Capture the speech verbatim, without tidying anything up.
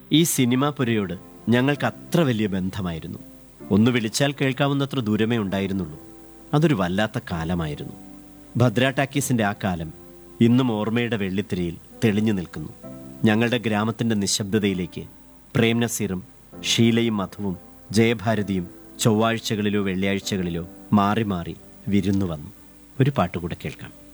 ഈ സിനിമാ പുരയോട് ഞങ്ങൾക്ക് അത്ര വലിയ ബന്ധമായിരുന്നു. ഒന്ന് വിളിച്ചാൽ കേൾക്കാവുന്നത്ര ദൂരമേ ഉണ്ടായിരുന്നുള്ളൂ. അതൊരു വല്ലാത്ത കാലമായിരുന്നു. ഭദ്ര ടാക്കീസിൻ്റെ ആ കാലം ഇന്നും ഓർമ്മയുടെ വെള്ളിത്തിരയിൽ തെളിഞ്ഞു നിൽക്കുന്നു. ഞങ്ങളുടെ ഗ്രാമത്തിൻ്റെ നിശബ്ദതയിലേക്ക് പ്രേം നസീറും ഷീലയും മധുവും ജയഭാരതിയും ചൊവ്വാഴ്ചകളിലോ വെള്ളിയാഴ്ചകളിലോ മാറി മാറി വിരുന്നു വന്നു. ഒരു പാട്ടുകൂടെ കേൾക്കാം.